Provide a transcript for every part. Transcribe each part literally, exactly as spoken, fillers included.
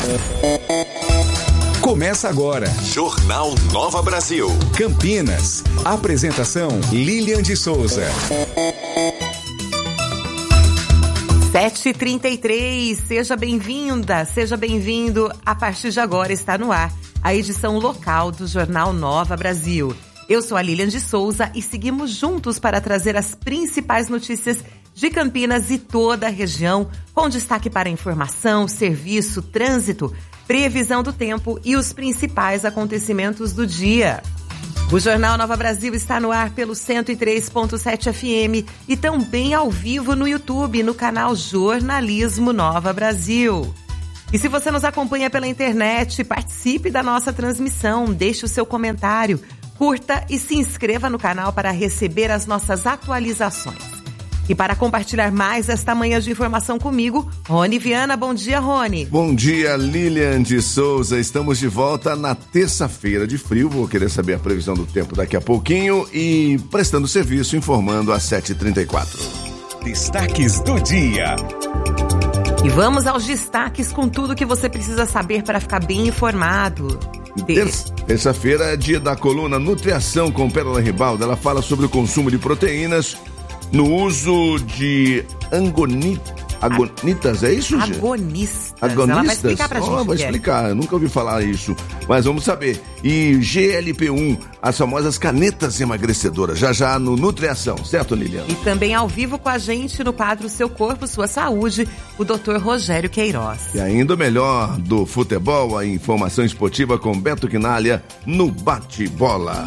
Começa agora. Jornal Nova Brasil. Campinas. Apresentação Lilian de Souza. sete e trinta e três, seja bem-vinda, seja bem-vindo. A partir de agora está no ar a edição local do Jornal Nova Brasil. Eu sou a Lilian de Souza e seguimos juntos para trazer as principais notícias de Campinas e toda a região, com destaque para informação, serviço, trânsito, previsão do tempo e os principais acontecimentos do dia. O Jornal Nova Brasil está no ar pelo cento e três ponto sete F M e também ao vivo no YouTube, no canal Jornalismo Nova Brasil. E se você nos acompanha pela internet, participe da nossa transmissão, deixe o seu comentário, curta e se inscreva no canal para receber as nossas atualizações. E para compartilhar mais esta manhã de informação comigo, Rony Viana. Bom dia, Rony. Bom dia, Lilian de Souza. Estamos de volta na terça-feira de frio. Vou querer saber a previsão do tempo daqui a pouquinho e prestando serviço, informando às sete e trinta e quatro. Destaques do dia. E vamos aos destaques com tudo que você precisa saber para ficar bem informado. Terça, terça-feira é dia da coluna Nutriação com Pérola Ribalda. Ela fala sobre o consumo de proteínas no uso de angoni, agonitas, é isso, gente? Agonistas. Agonistas? Ela vai explicar pra gente. Oh, vai explicar, eu nunca ouvi falar isso, mas vamos saber. E G L P um, as famosas canetas emagrecedoras, já já no Nutriação, certo, Lilian? E também ao vivo com a gente no quadro Seu Corpo, Sua Saúde, o doutor Rogério Queiroz. E ainda o melhor do futebol, a informação esportiva com Beto Quinalha no Bate-Bola.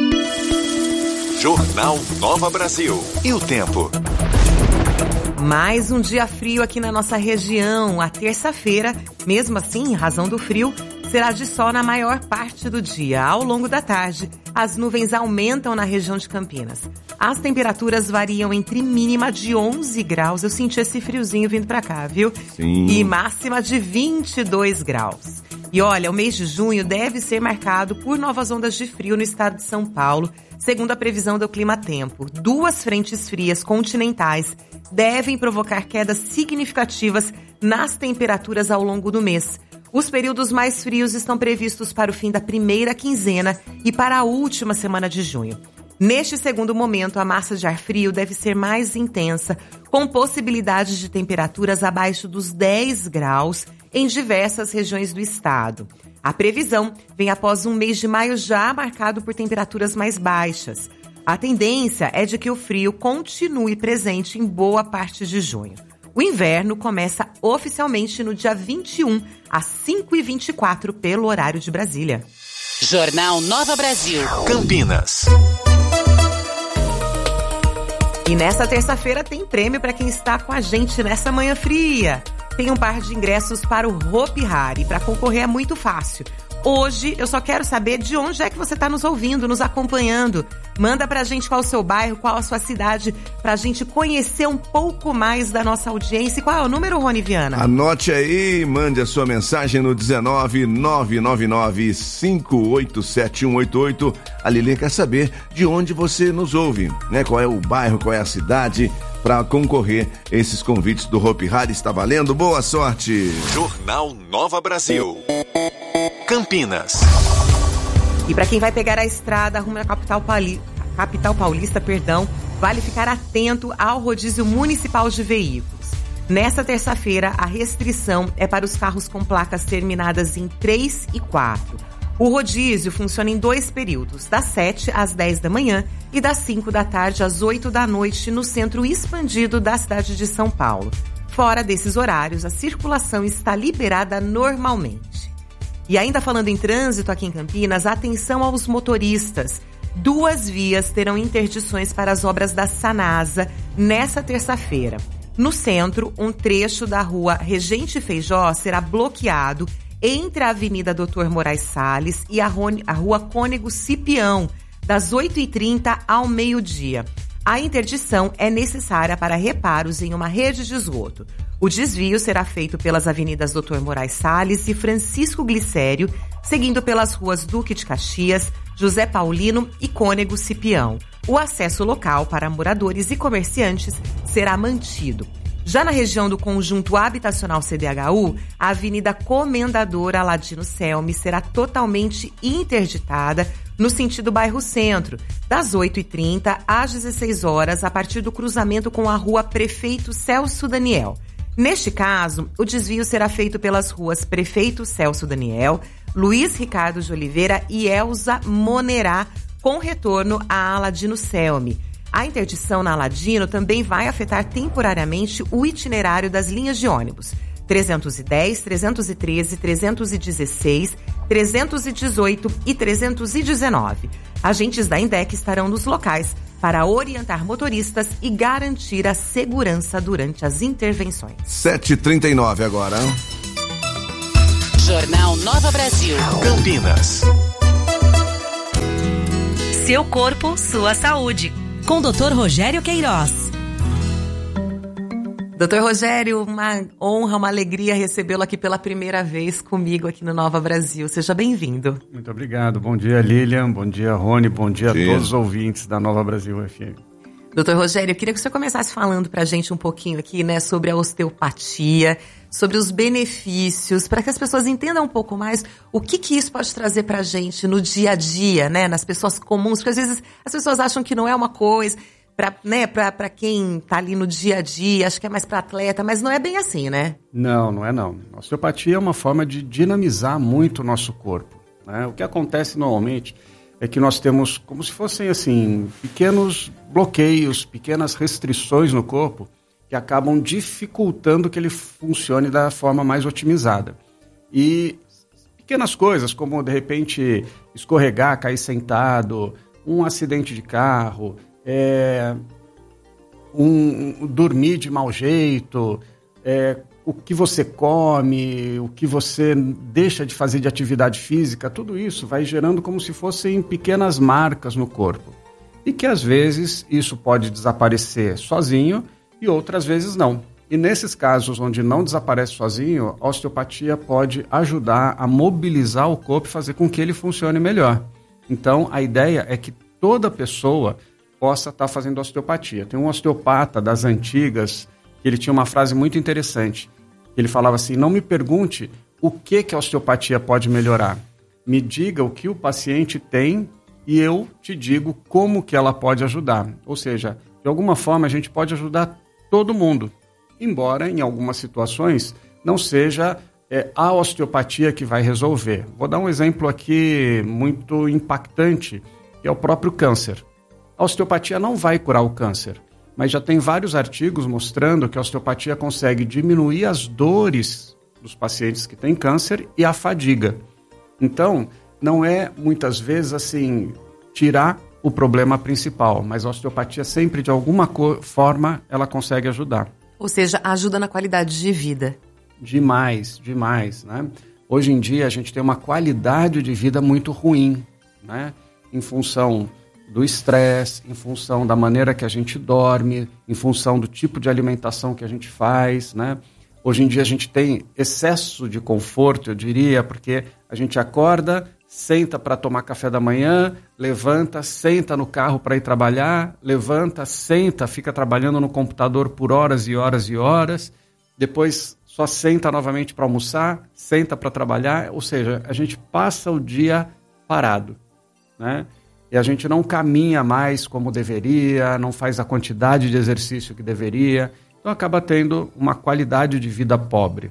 Jornal Nova Brasil. E o tempo? Mais um dia frio aqui na nossa região. A terça-feira, mesmo assim, em razão do frio, será de sol na maior parte do dia. Ao longo da tarde, as nuvens aumentam na região de Campinas. As temperaturas variam entre mínima de onze graus. Eu senti esse friozinho vindo pra cá, viu? Sim. E máxima de vinte e dois graus. E olha, o mês de junho deve ser marcado por novas ondas de frio no estado de São Paulo, segundo a previsão do Climatempo. Duas frentes frias continentais devem provocar quedas significativas nas temperaturas ao longo do mês. Os períodos mais frios estão previstos para o fim da primeira quinzena e para a última semana de junho. Neste segundo momento, a massa de ar frio deve ser mais intensa, com possibilidades de temperaturas abaixo dos dez graus em diversas regiões do estado. A previsão vem após um mês de maio já marcado por temperaturas mais baixas. A tendência é de que o frio continue presente em boa parte de junho. O inverno começa oficialmente no dia vinte e um, às cinco e vinte e quatro, pelo horário de Brasília. Jornal Nova Brasil. Campinas. E nessa terça-feira tem prêmio para quem está com a gente nessa manhã fria. Tem um par de ingressos para o Hopi Hari. Para concorrer é muito fácil. Hoje eu só quero saber de onde é que você está nos ouvindo, nos acompanhando. Manda pra gente qual é o seu bairro, qual a sua cidade, pra gente conhecer um pouco mais da nossa audiência. E qual é o número, Rony Viana? Anote aí, mande a sua mensagem no dezenove, nove nove nove, cinco oito sete, um oito oito. A Lilian quer saber de onde você nos ouve, né? Qual é o bairro, qual é a cidade, para concorrer a esses convites do Hopi Hari. Está valendo? Boa sorte! Jornal Nova Brasil. Campinas. E para quem vai pegar a estrada rumo à capital, Pauli... capital paulista, perdão, vale ficar atento ao rodízio municipal de veículos. Nesta terça-feira, a restrição é para os carros com placas terminadas em três e quatro. O rodízio funciona em dois períodos, das sete às dez da manhã e das cinco da tarde às oito da noite no centro expandido da cidade de São Paulo. Fora desses horários, a circulação está liberada normalmente. E ainda falando em trânsito aqui em Campinas, atenção aos motoristas. Duas vias terão interdições para as obras da Sanasa nessa terça-feira. No centro, um trecho da rua Regente Feijó será bloqueado entre a Avenida doutor Moraes Salles e a Rua Cônego Cipião, das oito e trinta ao meio-dia. A interdição é necessária para reparos em uma rede de esgoto. O desvio será feito pelas avenidas doutor Moraes Salles e Francisco Glicério, seguindo pelas ruas Duque de Caxias, José Paulino e Cônego Cipião. O acesso local para moradores e comerciantes será mantido. Já na região do Conjunto Habitacional C D H U, a Avenida Comendador Aladino Selmi será totalmente interditada no sentido bairro Centro, das oito e trinta às dezesseis horas, a partir do cruzamento com a rua Prefeito Celso Daniel. Neste caso, o desvio será feito pelas ruas Prefeito Celso Daniel, Luiz Ricardo de Oliveira e Elza Monerá, com retorno a Aladino Selmi. A interdição na Aladino também vai afetar temporariamente o itinerário das linhas de ônibus trezentos e dez, trezentos e treze, trezentos e dezesseis, trezentos e dezoito e trezentos e dezenove. Agentes da INDEC estarão nos locais para orientar motoristas e garantir a segurança durante as intervenções. sete e trinta e nove agora. Jornal Nova Brasil. Campinas. Seu corpo, sua saúde. Com o doutor Rogério Queiroz. doutor Rogério, uma honra, uma alegria recebê-lo aqui pela primeira vez comigo aqui no Nova Brasil. Seja bem-vindo. Muito obrigado. Bom dia, Lilian. Bom dia, Rony. Bom dia Sim. a todos os ouvintes da Nova Brasil F M. doutor Rogério, eu queria que o senhor começasse falando pra gente um pouquinho aqui, né, sobre a osteopatia, sobre os benefícios, para que as pessoas entendam um pouco mais o que que isso pode trazer pra gente no dia a dia, né, nas pessoas comuns, porque às vezes as pessoas acham que não é uma coisa para, né, para para quem tá ali no dia a dia, acho que é mais para atleta, mas não é bem assim, né? Não, não é não. A osteopatia é uma forma de dinamizar muito o nosso corpo, né? O que acontece normalmente é que nós temos como se fossem assim pequenos bloqueios, pequenas restrições no corpo que acabam dificultando que ele funcione da forma mais otimizada. E pequenas coisas, como de repente escorregar, cair sentado, um acidente de carro, é, um, um, dormir de mau jeito, é, o que você come, o que você deixa de fazer de atividade física, tudo isso vai gerando como se fossem pequenas marcas no corpo. E que às vezes isso pode desaparecer sozinho e outras vezes não. E nesses casos onde não desaparece sozinho, a osteopatia pode ajudar a mobilizar o corpo e fazer com que ele funcione melhor. Então, a ideia é que toda pessoa possa estar fazendo osteopatia. Tem um osteopata das antigas que ele tinha uma frase muito interessante. Ele falava assim: não me pergunte o que, que a osteopatia pode melhorar. Me diga o que o paciente tem e eu te digo como que ela pode ajudar. Ou seja, de alguma forma a gente pode ajudar todo mundo, embora em algumas situações não seja é, a osteopatia que vai resolver. Vou dar um exemplo aqui muito impactante, que é o próprio câncer. A osteopatia não vai curar o câncer, mas já tem vários artigos mostrando que a osteopatia consegue diminuir as dores dos pacientes que têm câncer e a fadiga. Então, não é muitas vezes assim, tirar o problema principal, mas a osteopatia sempre, de alguma co- forma, ela consegue ajudar. Ou seja, ajuda na qualidade de vida. Demais, demais, né? Hoje em dia a gente tem uma qualidade de vida muito ruim, né? Em função do estresse, em função da maneira que a gente dorme, em função do tipo de alimentação que a gente faz, né? Hoje em dia a gente tem excesso de conforto, eu diria, porque a gente acorda, senta para tomar café da manhã, levanta, senta no carro para ir trabalhar, levanta, senta, fica trabalhando no computador por horas e horas e horas, depois só senta novamente para almoçar, senta para trabalhar, ou seja, a gente passa o dia parado, né? E a gente não caminha mais como deveria, não faz a quantidade de exercício que deveria, então acaba tendo uma qualidade de vida pobre.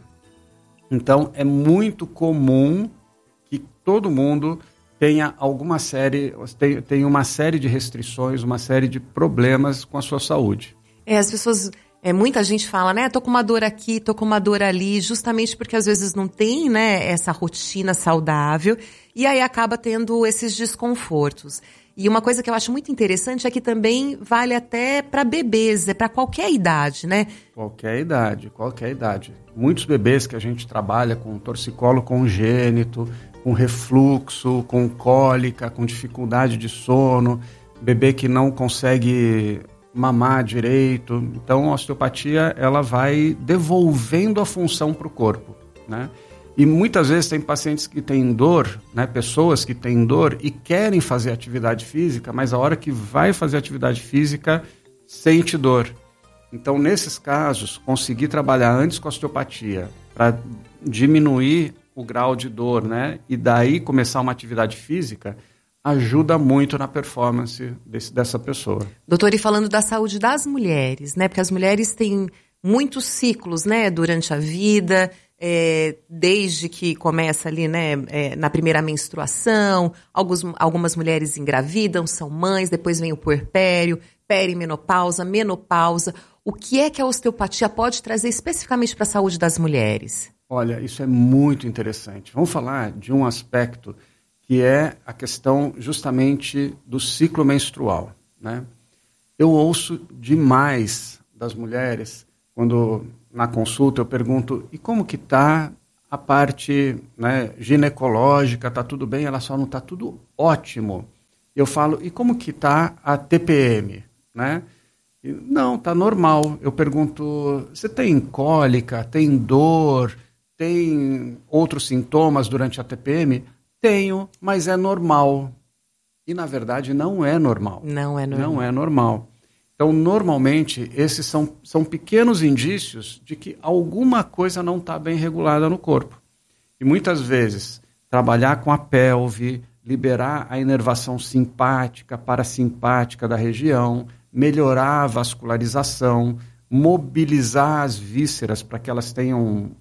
Então é muito comum que todo mundo tenha alguma série, tem, tem uma série de restrições, uma série de problemas com a sua saúde. É, as pessoas, é, muita gente fala, né, tô com uma dor aqui, tô com uma dor ali, justamente porque às vezes não tem, né, essa rotina saudável e aí acaba tendo esses desconfortos. E uma coisa que eu acho muito interessante é que também vale até para bebês, é para qualquer idade, né? Qualquer idade, qualquer idade. Muitos bebês que a gente trabalha com torcicolo congênito, com refluxo, com cólica, com dificuldade de sono, bebê que não consegue mamar direito. Então, a osteopatia ela vai devolvendo a função para o corpo, né? E muitas vezes tem pacientes que têm dor, né, pessoas que têm dor e querem fazer atividade física, mas a hora que vai fazer atividade física, sente dor. Então, nesses casos, conseguir trabalhar antes com a osteopatia para diminuir o grau de dor, né? E daí começar uma atividade física, ajuda muito na performance desse, dessa pessoa. Doutor, e falando da saúde das mulheres, né? Porque as mulheres têm muitos ciclos, né? Durante a vida, é, desde que começa ali, né? É, na primeira menstruação, alguns, algumas mulheres engravidam, são mães, depois vem o puerpério, perimenopausa, menopausa. O que é que a osteopatia pode trazer especificamente para a saúde das mulheres? Olha, isso é muito interessante. Vamos falar de um aspecto que é a questão justamente do ciclo menstrual, né? Eu ouço demais das mulheres, quando na consulta eu pergunto, e como que está a parte, né, ginecológica, está tudo bem? Ela só não está tudo ótimo. Eu falo, e como que está a T P M, né? E, não, está normal. Eu pergunto, você tem cólica, tem dor, tem outros sintomas durante a T P M? Tenho, mas é normal. E, na verdade, não é normal. Não é normal. Não é normal. Então, normalmente, esses são, são pequenos indícios de que alguma coisa não está bem regulada no corpo. E, muitas vezes, trabalhar com a pelve, liberar a inervação simpática, parasimpática da região, melhorar a vascularização, mobilizar as vísceras para que elas tenham um,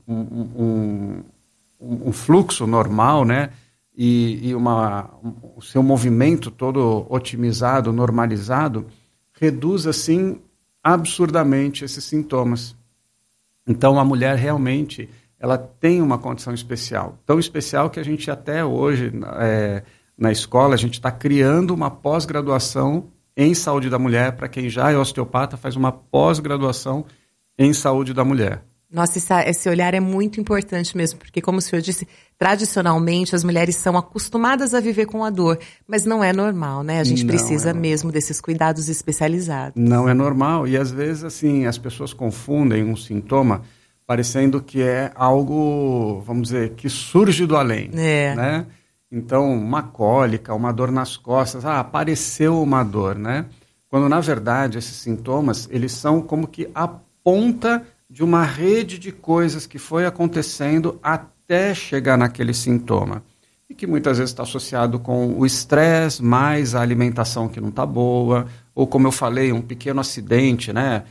um, um, um fluxo normal, né? E, e uma, um, o seu movimento todo otimizado, normalizado, reduz, assim, absurdamente esses sintomas. Então, a mulher realmente ela tem uma condição especial. Tão especial que a gente até hoje, é, na escola, a gente está criando uma pós-graduação em saúde da mulher. Para quem já é osteopata, faz uma pós-graduação em saúde da mulher. Nossa, esse, esse olhar é muito importante mesmo, porque, como o senhor disse, tradicionalmente as mulheres são acostumadas a viver com a dor, mas não é normal, né? A gente Não precisa é mesmo desses cuidados especializados. Não é normal, e às vezes, assim, as pessoas confundem um sintoma parecendo que é algo, vamos dizer, que surge do além, É. né? Então, uma cólica, uma dor nas costas, ah, apareceu uma dor, né? Quando, na verdade, esses sintomas, eles são como que a ponta de uma rede de coisas que foi acontecendo até chegar naquele sintoma. E que muitas vezes está associado com o estresse, mais a alimentação que não está boa, ou como eu falei, um pequeno acidente, né?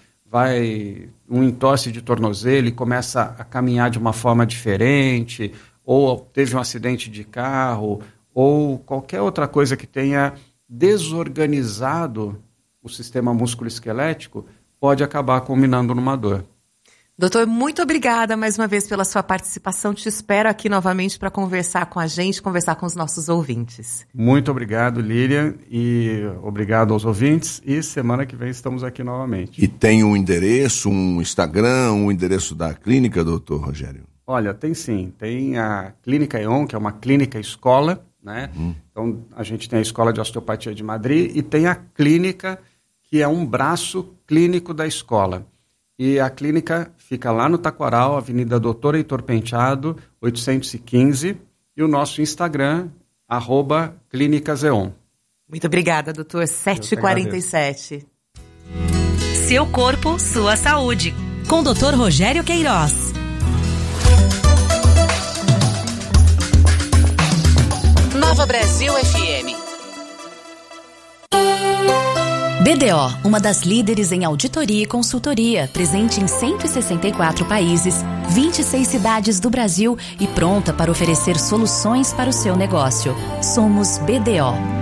Vai um entorse de tornozelo e começa a caminhar de uma forma diferente, ou teve um acidente de carro, ou qualquer outra coisa que tenha desorganizado o sistema músculo-esquelético, pode acabar culminando numa dor. Doutor, muito obrigada mais uma vez pela sua participação. Te espero aqui novamente para conversar com a gente, conversar com os nossos ouvintes. Muito obrigado, Lilian, e obrigado aos ouvintes. E semana que vem estamos aqui novamente. E tem um endereço, um Instagram, um endereço da clínica, doutor Rogério? Olha, tem sim. Tem a Clínica E.ON, que é uma clínica escola, né? Hum. Então, a gente tem a Escola de Osteopatia de Madrid e tem a clínica, que é um braço clínico da escola. E a clínica fica lá no Taquaral, Avenida Doutor Heitor Penteado, oitocentos e quinze, e o nosso Instagram, arroba Clínicas E.ON. Muito obrigada, doutor. sete e quarenta e sete. Seu corpo, sua saúde. Com o doutor Rogério Queiroz. Nova Brasil F M. B D O, uma das líderes em auditoria e consultoria, presente em cento e sessenta e quatro países, vinte e seis cidades do Brasil e pronta para oferecer soluções para o seu negócio. Somos B D O.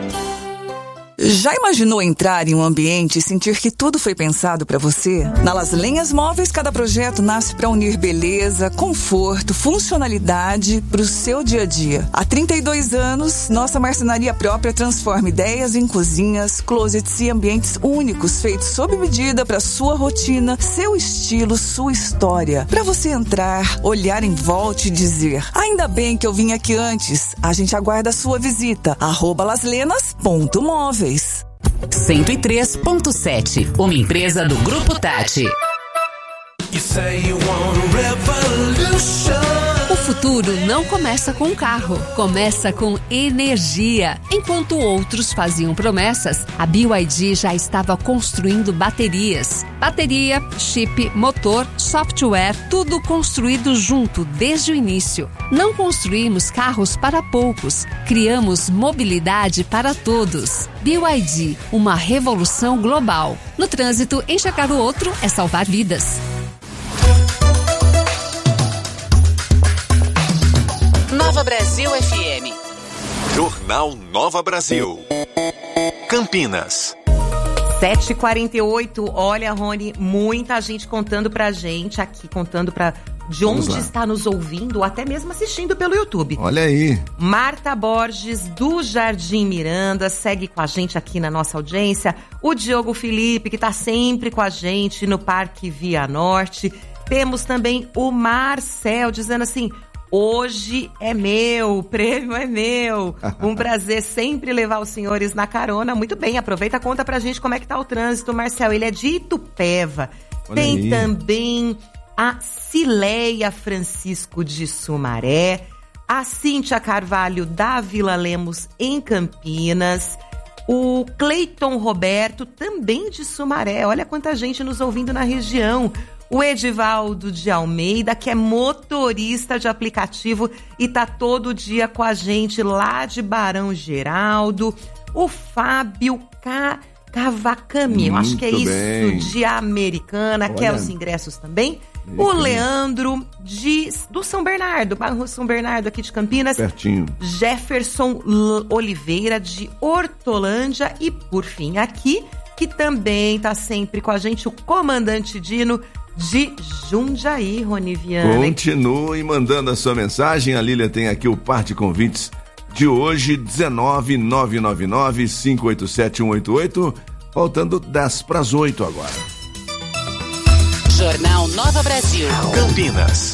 Já imaginou entrar em um ambiente e sentir que tudo foi pensado para você? Na Las Lenhas Móveis, cada projeto nasce para unir beleza, conforto, funcionalidade para o seu dia a dia. Há trinta e dois anos, nossa marcenaria própria transforma ideias em cozinhas, closets e ambientes únicos, feitos sob medida para sua rotina, seu estilo, sua história. Para você entrar, olhar em volta e dizer: ainda bem que eu vim aqui antes. A gente aguarda a sua visita. arroba laslenas ponto móveis. cento e três ponto sete, uma empresa do Grupo Tati. O futuro não começa com um carro, começa com energia. Enquanto outros faziam promessas, a B Y D já estava construindo baterias. Bateria, chip, motor, software, tudo construído junto desde o início. Não construímos carros para poucos, criamos mobilidade para todos. B Y D, uma revolução global. No trânsito, enxergar o outro é salvar vidas. Nova Brasil F M. Jornal Nova Brasil. Campinas. sete e quarenta e oito. Olha, Rony, muita gente contando pra gente aqui, contando pra de onde está nos ouvindo, ou até mesmo assistindo pelo YouTube. Olha aí. Marta Borges, do Jardim Miranda, segue com a gente aqui na nossa audiência. O Diogo Felipe, que tá sempre com a gente no Parque Via Norte. Temos também o Marcel, dizendo assim: hoje é meu, o prêmio é meu. Um prazer sempre levar os senhores na carona. Muito bem, aproveita, conta pra gente como é que tá o trânsito, Marcel. Ele é de Itupeva. Olha Tem aí. Também a Cileia Francisco de Sumaré, a Cíntia Carvalho da Vila Lemos em Campinas, o Cleiton Roberto também de Sumaré. Olha quanta gente nos ouvindo na região. O Edivaldo de Almeida, que é motorista de aplicativo e tá todo dia com a gente lá de Barão Geraldo. O Fábio Ca... Cavacami, eu acho que é bem. isso, de Americana, Olha. quer os ingressos também. Eita. O Leandro de, do São Bernardo, bairro São Bernardo aqui de Campinas. Pertinho. Jefferson L- Oliveira de Hortolândia. E por fim aqui, que também tá sempre com a gente, o comandante Dino de Jundiaí, Rony Viana. Continue mandando a sua mensagem. A Lília tem aqui o par de convites de hoje, dezenove, nove nove nove, cinco oito sete, um oito oito, faltando dez para as oito agora. Jornal Nova Brasil. Campinas.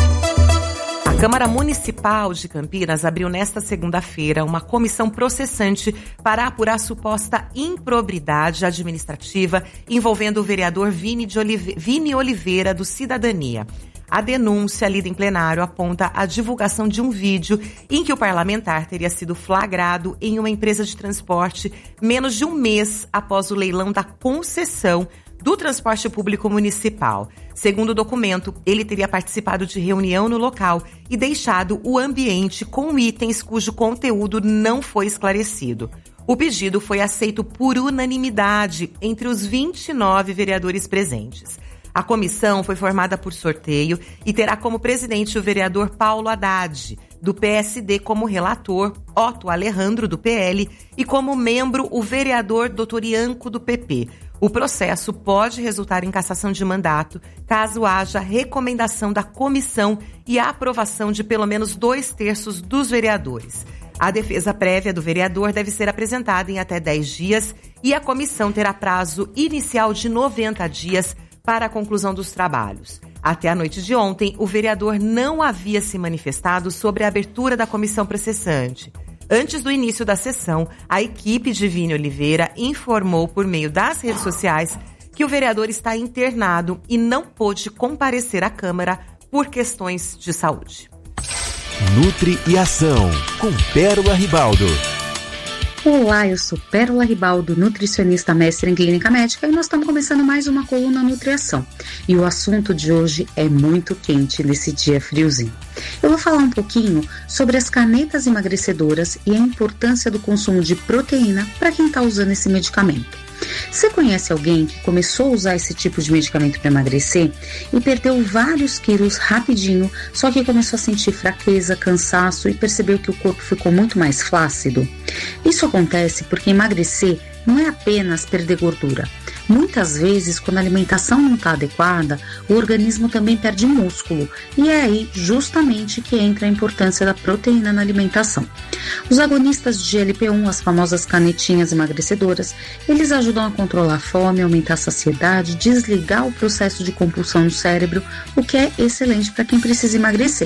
A Câmara Municipal de Campinas abriu nesta segunda-feira uma comissão processante para apurar suposta improbidade administrativa envolvendo o vereador Vini, de Olive... Vini Oliveira, do Cidadania. A denúncia, lida em plenário, aponta a divulgação de um vídeo em que o parlamentar teria sido flagrado em uma empresa de transporte menos de um mês após o leilão da concessão do transporte público municipal. Segundo o documento, ele teria participado de reunião no local e deixado o ambiente com itens cujo conteúdo não foi esclarecido. O pedido foi aceito por unanimidade entre os vinte e nove vereadores presentes. A comissão foi formada por sorteio e terá como presidente o vereador Paulo Haddad, do P S D, como relator, Otto Alejandro, do P L, e como membro o vereador doutor Ianco, do P P. O processo pode resultar em cassação de mandato, caso haja recomendação da comissão e a aprovação de pelo menos dois terços dos vereadores. A defesa prévia do vereador deve ser apresentada em até dez dias e a comissão terá prazo inicial de noventa dias para a conclusão dos trabalhos. Até a noite de ontem, o vereador não havia se manifestado sobre a abertura da comissão processante. Antes do início da sessão, a equipe de Vini Oliveira informou por meio das redes sociais que o vereador está internado e não pôde comparecer à Câmara por questões de saúde. Nutri e Ação, com Pérola Ribaldo. Olá, eu sou Pérola Ribaldo, nutricionista mestre em clínica médica, e nós estamos começando mais uma coluna Nutriação. E o assunto de hoje é muito quente nesse dia friozinho. Eu vou falar um pouquinho sobre as canetas emagrecedoras e a importância do consumo de proteína para quem está usando esse medicamento. Você conhece alguém que começou a usar esse tipo de medicamento para emagrecer e perdeu vários quilos rapidinho, só que começou a sentir fraqueza, cansaço e percebeu que o corpo ficou muito mais flácido? Isso acontece porque emagrecer não é apenas perder gordura. Muitas vezes, quando a alimentação não está adequada, o organismo também perde músculo, e é aí justamente que entra a importância da proteína na alimentação. Os agonistas de G L P um, as famosas canetinhas emagrecedoras, eles ajudam a controlar a fome, aumentar a saciedade, desligar o processo de compulsão no cérebro, o que é excelente para quem precisa emagrecer.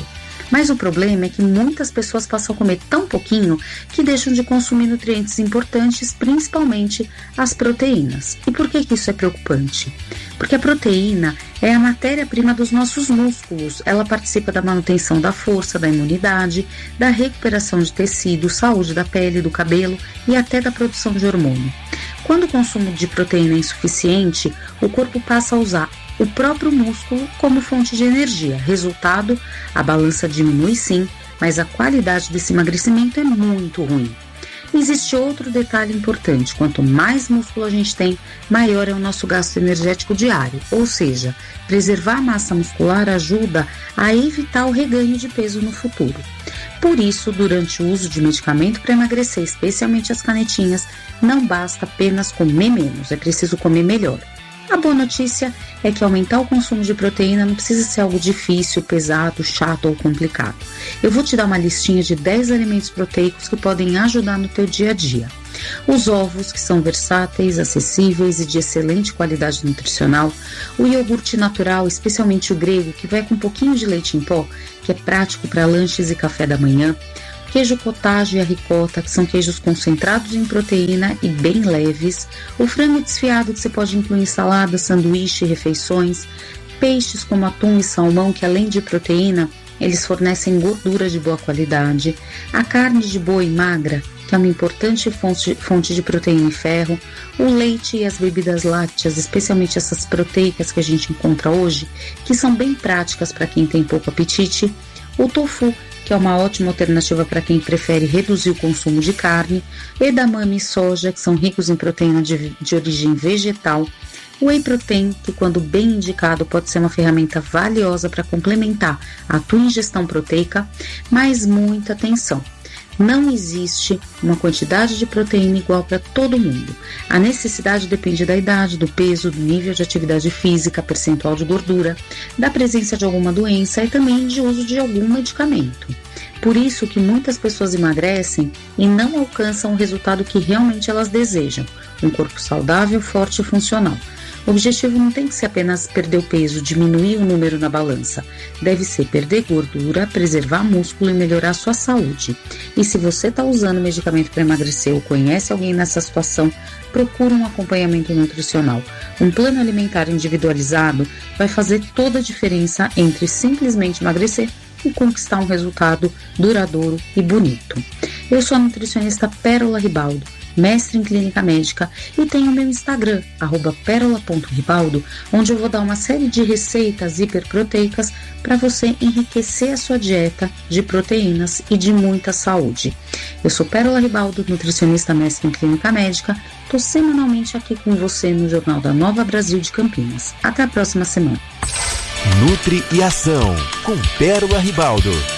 Mas o problema é que muitas pessoas passam a comer tão pouquinho que deixam de consumir nutrientes importantes, principalmente as proteínas. E por que que isso é preocupante? Porque a proteína é a matéria-prima dos nossos músculos. Ela participa da manutenção da força, da imunidade, da recuperação de tecido, saúde da pele, do cabelo e até da produção de hormônio. Quando o consumo de proteína é insuficiente, o corpo passa a usar o próprio músculo como fonte de energia. Resultado, a balança diminui sim, mas a qualidade desse emagrecimento é muito ruim. Existe outro detalhe importante: quanto mais músculo a gente tem, maior é o nosso gasto energético diário, ou seja, preservar a massa muscular ajuda a evitar o reganho de peso no futuro. Por isso, durante o uso de medicamento para emagrecer, especialmente as canetinhas, não basta apenas comer menos, é preciso comer melhor. A boa notícia é que aumentar o consumo de proteína não precisa ser algo difícil, pesado, chato ou complicado. Eu vou te dar uma listinha de dez alimentos proteicos que podem ajudar no teu dia a dia. Os ovos, que são versáteis, acessíveis e de excelente qualidade nutricional. O iogurte natural, especialmente o grego, que vai com um pouquinho de leite em pó, que é prático para lanches e café da manhã. Queijo cottage e a ricota, que são queijos concentrados em proteína e bem leves. O frango desfiado, que você pode incluir em saladas, sanduíche e refeições. Peixes como atum e salmão, que além de proteína, eles fornecem gordura de boa qualidade. A carne de boi magra, que é uma importante fonte, fonte de proteína e ferro. O leite e as bebidas lácteas, especialmente essas proteicas que a gente encontra hoje, que são bem práticas para quem tem pouco apetite. O tofu, que é uma ótima alternativa para quem prefere reduzir o consumo de carne. Edamame e soja, que são ricos em proteína de, de origem vegetal. O whey protein, que quando bem indicado pode ser uma ferramenta valiosa para complementar a tua ingestão proteica, mas muita atenção. Não existe uma quantidade de proteína igual para todo mundo. A necessidade depende da idade, do peso, do nível de atividade física, percentual de gordura, da presença de alguma doença e também de uso de algum medicamento. Por isso que muitas pessoas emagrecem e não alcançam o resultado que realmente elas desejam: um corpo saudável, forte e funcional. O objetivo não tem que ser apenas perder o peso, diminuir o número na balança. Deve ser perder gordura, preservar músculo e melhorar a sua saúde. E se você está usando medicamento para emagrecer ou conhece alguém nessa situação, procura um acompanhamento nutricional. Um plano alimentar individualizado vai fazer toda a diferença entre simplesmente emagrecer e conquistar um resultado duradouro e bonito. Eu sou a nutricionista Pérola Ribaldo, mestre em clínica médica, e tenho meu Instagram, arroba pérola ponto ribaldo, onde eu vou dar uma série de receitas hiperproteicas para você enriquecer a sua dieta de proteínas e de muita saúde. Eu sou Pérola Ribaldo, nutricionista mestre em clínica médica. Estou semanalmente aqui com você no Jornal da Nova Brasil de Campinas. Até a próxima semana. Nutri e Ação, com Pérola Ribaldo.